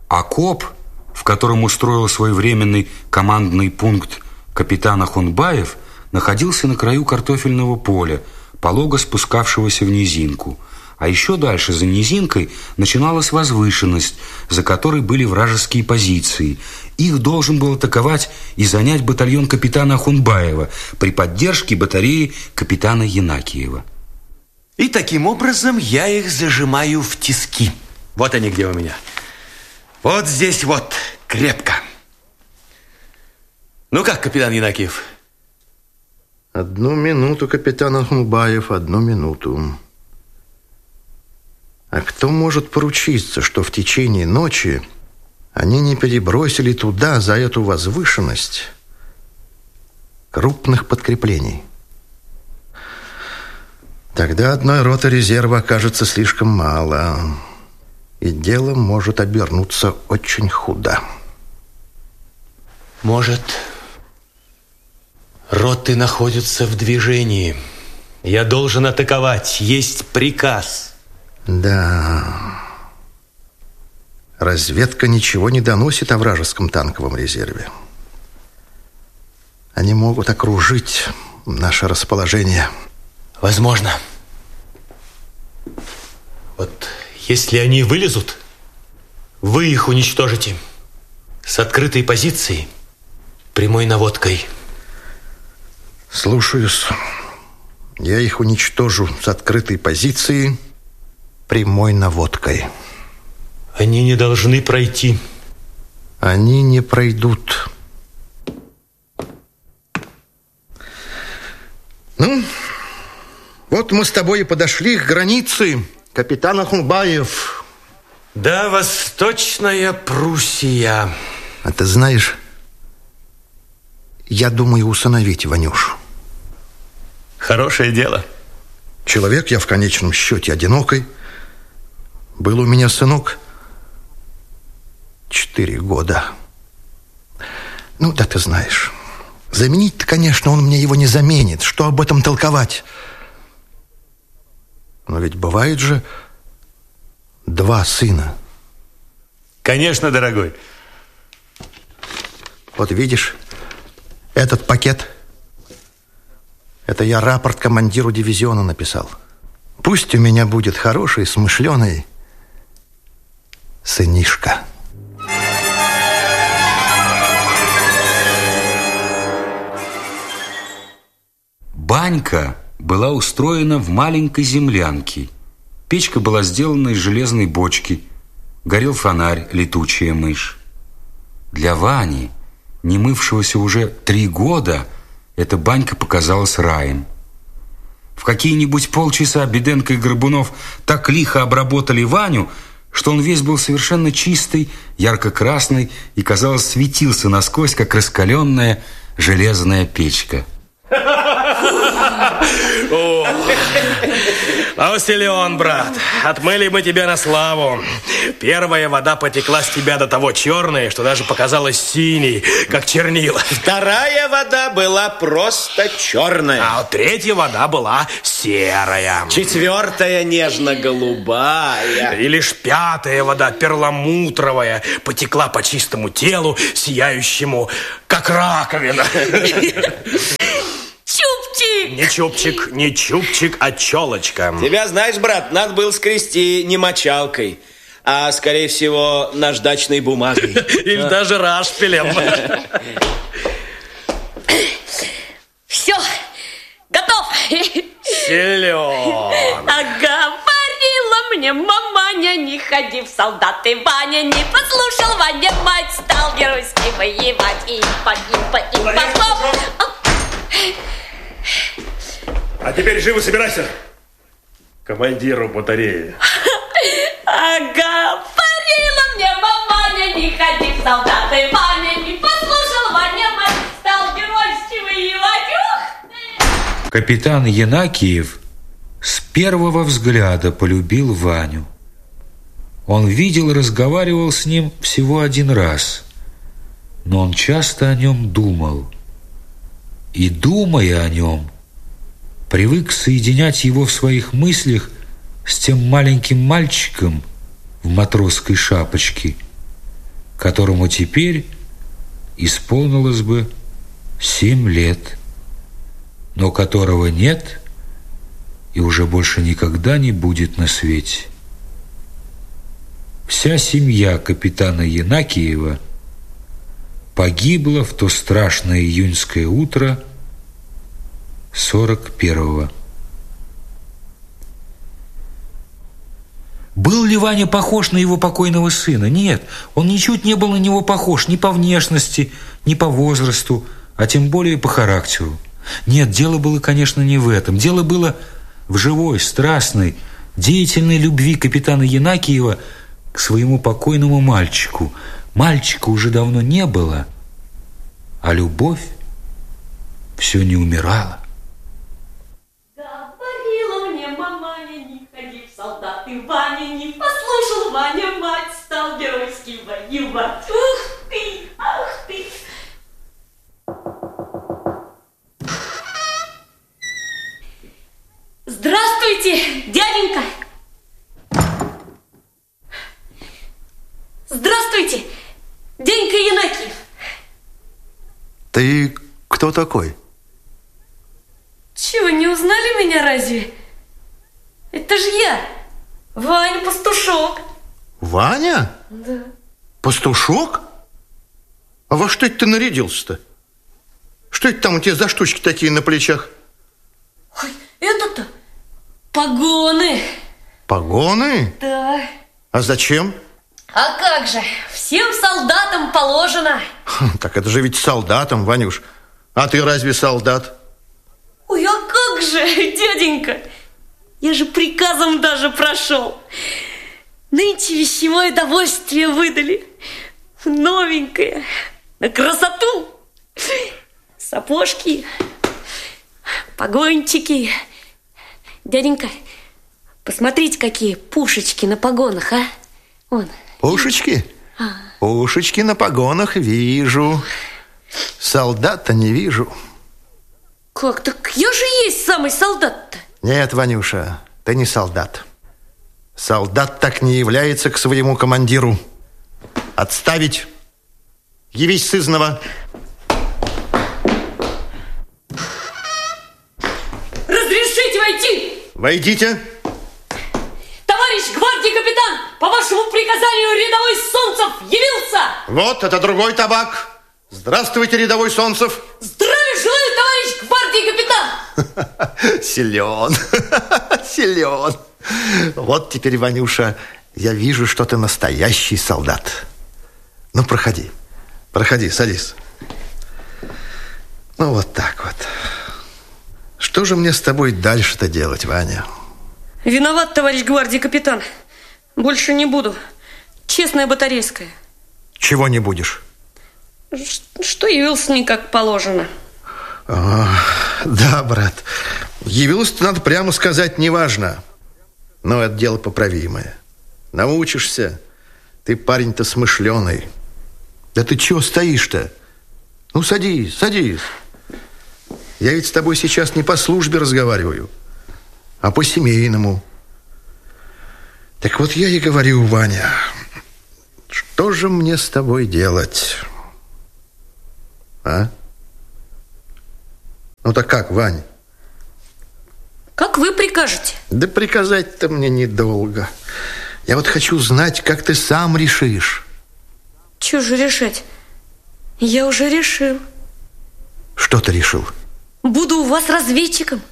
Окоп, в котором устроил свой временный командный пункт капитан Ахунбаев, находился на краю картофельного поля, полого спускавшегося в низинку. А еще дальше, за низинкой, начиналась возвышенность, за которой были вражеские позиции. Их должен был атаковать и занять батальон капитана Ахунбаева при поддержке батареи капитана Янакиева. И таким образом я их зажимаю в тиски. Вот они где у меня. Вот здесь вот, крепко. Ну как, капитан Янакиев? 1 минуту, капитан Ахунбаев, 1 минуту. А кто может поручиться, что в течение ночи они не перебросили туда, за эту возвышенность, крупных подкреплений? Тогда одной роты резерва окажется слишком мало, и дело может обернуться очень худо. Может, роты находятся в движении. Я должен атаковать, есть приказ. Да. Разведка ничего не доносит о вражеском танковом резерве. Они могут окружить наше расположение. Возможно. Вот если они вылезут, вы их уничтожите. С открытой позиции, прямой наводкой. Слушаюсь. Я их уничтожу с открытой позиции, прямой наводкой. Они не должны пройти. Они не пройдут. Ну, вот мы с тобой и подошли к границе, капитан Ахунбаев. Да, Восточная Пруссия. А ты знаешь, я думаю усыновить Ванюшу. Хорошее дело. Человек я в конечном счете одинокий. Был у меня сынок 4 года. Ну, да ты знаешь. Заменить-то, конечно, он мне его не заменит. Что об этом толковать? Но ведь бывает же 2 сына. Конечно, дорогой. Вот видишь, этот пакет, это я рапорт командиру дивизиона написал. Пусть у меня будет хороший, смышленый сынишка. Банька была устроена в маленькой землянке. Печка была сделана из железной бочки. Горел фонарь, летучая мышь. Для Вани, не мывшегося уже 3 года, эта банька показалась раем. В какие-нибудь полчаса Беденко и Горбунов так лихо обработали Ваню, что он весь был совершенно чистый, ярко-красный и, казалось, светился насквозь, как раскаленная железная печка. А силен, брат, отмыли мы тебя на славу. Первая вода потекла с тебя до того черной, что даже показалась синей, как чернила. Вторая вода была просто черная. А вот 3-я вода была серая. 4-я нежно-голубая. И лишь 5-я вода, перламутровая, потекла по чистому телу, сияющему, как раковина. Чупчик! Не чупчик, а челочка. Тебя, знаешь, брат, надо было скрести не мочалкой, а, скорее всего, наждачной бумагой. Или даже рашпилем. Все, готов. Силен. А говорила мне маманя, не ходи в солдаты, Ваня. Не послушал Ваня, мать, стал геройски воевать. И пошло. А теперь живо собирайся командиру батареи. А говорила мне маманя, не ходи в солдаты, Ваня. Не послушал Ваня, мать, стал геройски воевать. Капитан Янакиев с первого взгляда полюбил Ваню. Он видел и разговаривал с ним всего 1 раз, но он часто о нем думал. И, думая о нем, привык соединять его в своих мыслях с тем маленьким мальчиком в матросской шапочке, которому теперь исполнилось бы 7 лет, но которого нет и уже больше никогда не будет на свете. Вся семья капитана Янакиева погибла в то страшное июньское утро 41-го. Был ли Ваня похож на его покойного сына? Нет, он ничуть не был на него похож ни по внешности, ни по возрасту, а тем более по характеру. Нет, дело было, конечно, не в этом. Дело было в живой, страстной, деятельной любви капитана Янакиева к своему покойному мальчику. Мальчика уже давно не было, а любовь все не умирала. Говорила мне маманя, не ходи в солдаты, Ваня не послушал, Ваня мать стал геройски воевать. Ух ты, ах ты! Здравствуйте, дяденька! Здравствуйте, дяденька Янакиев! Ты кто такой? Чего, не узнали меня разве? Это же я, Ваня Пастушок. Ваня? Да. Пастушок? А во что это ты нарядился-то? Что это там у тебя за штучки такие на плечах? Ой, это-то погоны. Погоны? Да. А зачем? А как же, всем солдатам положено. Так это же ведь солдатам, Ванюш. А ты разве солдат? Ой, а как же, дяденька? Я же приказом даже прошел. Нынче вещевое довольствие выдали. Новенькое. На красоту. Сапожки. Погончики. Дяденька, посмотрите, какие пушечки на погонах, а? Вон. Пушечки? Пушечки на погонах вижу. Солдата не вижу. Как? Так я же есть самый солдат-то. Нет, Ванюша, ты не солдат. Солдат так не является к своему командиру. Отставить. Явись сызнова. Разрешите войти? Войдите. Товарищ гвардии капитан, по вашему приказанию рядовой Солнцев явился. Вот, это другой табак. Здравствуйте, рядовой Солнцев. Здравия желаю, товарищ гвардии капитан. Силен. Силен. Вот теперь, Ванюша, я вижу, что ты настоящий солдат. Ну, проходи. Проходи, садись. Ну, вот так вот. Что же мне с тобой дальше-то делать, Ваня? Виноват, товарищ гвардии капитан. Больше не буду. Честная батарейская. Чего не будешь? Что явился не как положено. Да, брат. Явился-то, надо прямо сказать, неважно. Но это дело поправимое. Научишься. Ты парень-то смышленый. Да ты чего стоишь-то? Ну, садись, садись. Я ведь с тобой сейчас не по службе разговариваю, а по-семейному. Так вот я и говорю, Ваня, что же мне с тобой делать? А? Ну так как, Вань? Как вы прикажете? Да приказать-то мне недолго. Я вот хочу знать, как ты сам решишь. Чего же решать? Я уже решил. Что ты решил? Буду у вас разведчиком.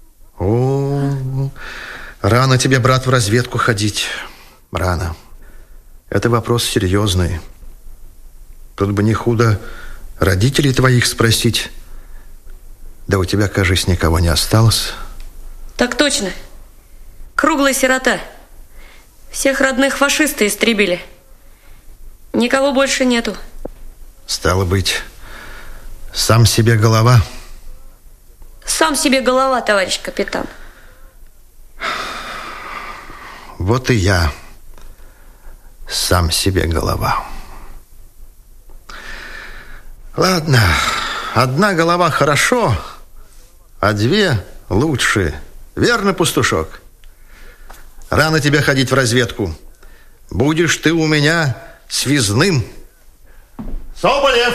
О, рано тебе, брат, в разведку ходить. Рано. Это вопрос серьезный. Тут бы не худо родителей твоих спросить. Да у тебя, кажется, никого не осталось. Так точно. Круглая сирота. Всех родных фашисты истребили. Никого больше нету. Стало быть, сам себе голова. Сам себе голова, товарищ капитан. Вот и я сам себе голова. Ладно, одна голова хорошо, а две лучше. Верно, Пастушок? Рано тебе ходить в разведку. Будешь ты у меня связным. Соболев!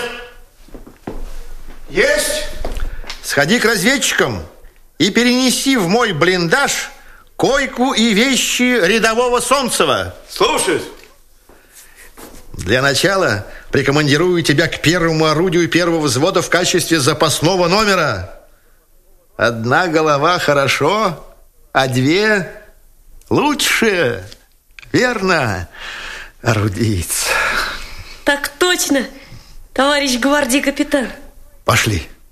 Есть! Сходи к разведчикам и перенеси в мой блиндаж койку и вещи рядового Солнцева. Слушаюсь. Для начала прикомандирую тебя к первому орудию первого взвода в качестве запасного номера. Одна голова хорошо, а две лучше. Верно, орудиец? Так точно, товарищ гвардии капитан. Пошли.